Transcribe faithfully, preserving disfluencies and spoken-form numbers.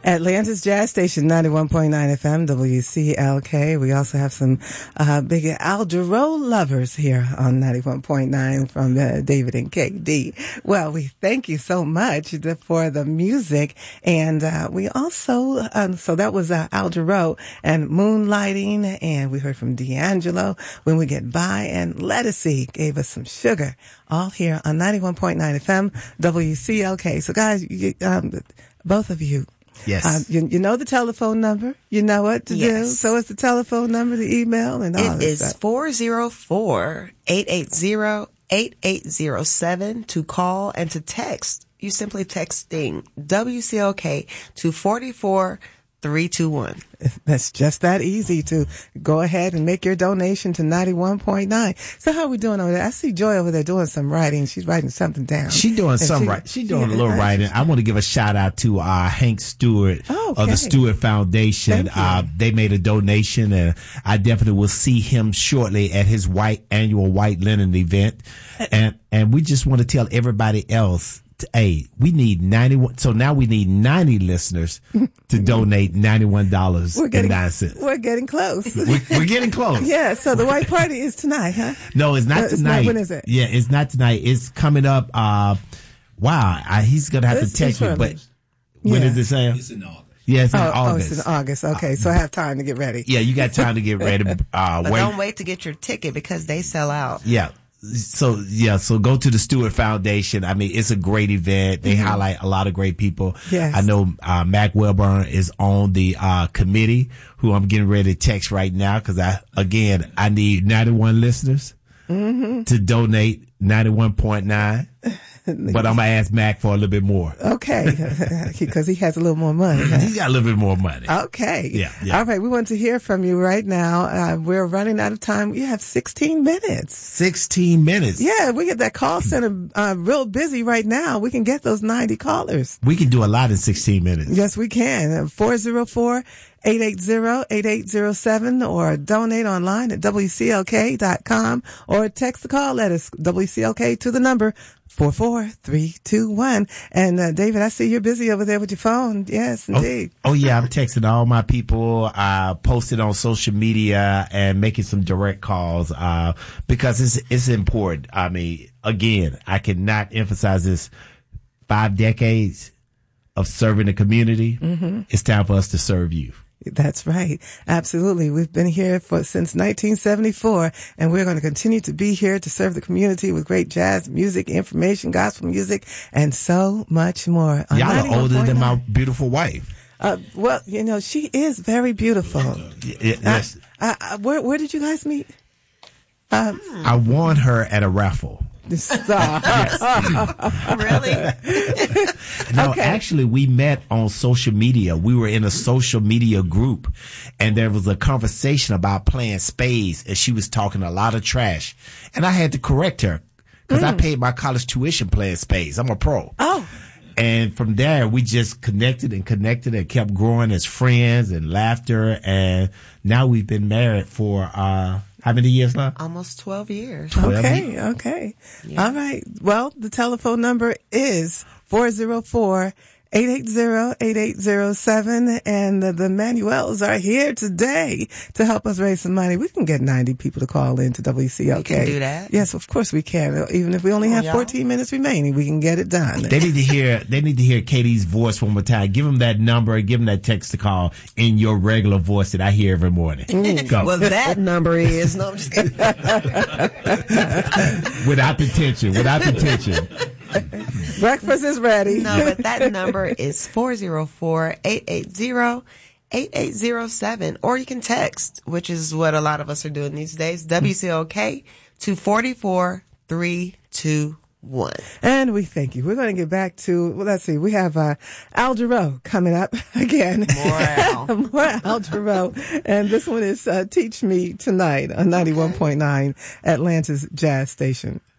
Atlanta's Jazz Station, ninety-one point nine F M, W C L K. We also have some uh, big Al Jarreau lovers here on ninety-one point nine from uh, David and K D. Well, we thank you so much for the music. And uh, we also, um, so that was uh, Al Jarreau and Moonlighting. And we heard from D'Angelo, When We Get By. And Lettucey gave us some sugar. All here on ninety-one point nine F M, W C L K. So guys, you, um, both of you, Yes. Um, you, you know the telephone number. You know what to yes. do. So it's the telephone number, the email, and all it that is stuff. four oh four, eight eight zero, eight eight zero seven to call and to text. You simply texting W C L K to four four three two one. That's just that easy to go ahead and make your donation to ninety-one point nine. So how are we doing over there? I see Joy over there doing some writing. She's writing something down. She doing And some she- right. She doing yeah, a little I- writing. I want to give a shout out to uh, Hank Stewart Oh, of okay. the Stewart Foundation. Thank you. Uh, they made a donation, and I definitely will see him shortly at his white annual White Linen event. And and we just want to tell everybody else. Hey, we need ninety-one. So now we need ninety listeners to donate ninety-one dollars We're and getting, nine cents. we're getting close. We're, we're getting close. Yeah, so the white party is tonight, huh? No, it's No, not it's tonight. not. When is it? Yeah, it's not tonight. It's coming up. Uh, wow, I, he's gonna have It's- to text it's me. But early. when Yeah. is it, Sam? It's in August. Yeah, it's in Oh, oh, August. it's in August. Okay, so I have time to get ready. Yeah, you got time to get ready. Uh, But wait. don't wait to get your ticket because they sell out. Yeah. So yeah, so go to the Stewart Foundation. I mean, it's a great event. They Mm-hmm. highlight a lot of great people. Yes. I know uh, Mac Welburn is on the uh, committee, who I'm getting ready to text right now because I again I need ninety-one listeners Mm-hmm. to donate ninety-one point nine. But I'm gonna ask Mac for a little bit more. Okay, because he has a little more money. Huh? He's got a little bit more money. Okay. Yeah, yeah. All right. We want to hear from you right now. Uh, we're running out of time. We have sixteen minutes. Sixteen minutes. Yeah, we get that call center uh, real busy right now. We can get those ninety callers. We can do a lot in sixteen minutes. Yes, we can. four oh four, eight eight zero, eight eight zero seven or donate online at W C L K dot com or text the call at us, W C L K to the number four four three two one. And uh, David, I see you're busy over there with your phone. Yes, indeed. Oh, oh yeah, I'm texting all my people, uh, posted on social media and making some direct calls, uh, because it's, it's important. I mean, again, I cannot emphasize this. Five decades of serving the community. Mm-hmm. It's time for us to serve you. That's right. Absolutely. We've been here for since nineteen seventy-four, and we're going to continue to be here to serve the community with great jazz music, information, gospel music, and so much more. On Y'all are older than my ninety-one point nine. beautiful wife. Uh, well, you know, she is very beautiful. Y- y- yes. Uh, uh, where, where did you guys meet? Um, I won her at a raffle. stop. Really? No, Okay. actually, we met on social media. We were in a social media group, and there was a conversation about playing spades, and she was talking a lot of trash. And I had to correct her because I paid my college tuition playing spades. I'm a pro. Oh. And from there, we just connected and connected and kept growing as friends and laughter. And now we've been married for, uh, how many years now? Almost twelve years. twelve Okay, years. okay. All right. Well, the telephone number is four oh four, eight eight zero, eight eight zero seven, and the, the Manuels are here today to help us raise some money. We can get ninety people to call in to W C L K. We can do that. Yes, of course we can. Even if we only have y'all. fourteen minutes remaining, we can get it done. They need to hear, they need to hear Katie's voice one more time. Give them that number, give them that text to call in your regular voice that I hear every morning. Go. Well, that number is, no, I'm just kidding. Without the tension, without the tension. Breakfast is ready. No, but that number is four oh four, eight eight zero, eight eight zero seven. Or you can text, which is what a lot of us are doing these days, W C L K to four four three two one. And we thank you. We're going to get back to, well, let's see, we have uh, Al Jarreau coming up again. More Al. More Al Jarreau. And this one is uh, Teach Me Tonight on ninety-one point nine Atlanta's Jazz Station.